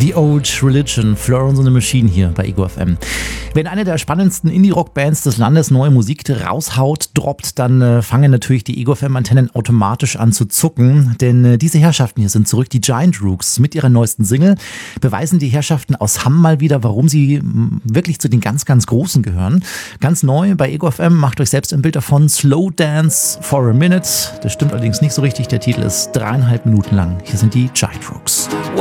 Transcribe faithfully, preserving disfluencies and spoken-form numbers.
The Old Religion, Florence and the Machine hier bei Ego F M. Wenn eine der spannendsten Indie-Rock-Bands des Landes neue Musik raushaut, droppt, dann äh, fangen natürlich die Ego F M-Antennen automatisch an zu zucken. Denn äh, diese Herrschaften hier sind zurück, die Giant Rooks, mit ihrer neuesten Single. Beweisen die Herrschaften aus Hamm mal wieder, warum sie m, wirklich zu den ganz, ganz Großen gehören. Ganz neu bei Ego F M, macht euch selbst ein Bild davon. Slow Dance for a Minute. Das stimmt allerdings nicht so richtig. Der Titel ist dreieinhalb Minuten lang. Hier sind die Giant Rooks.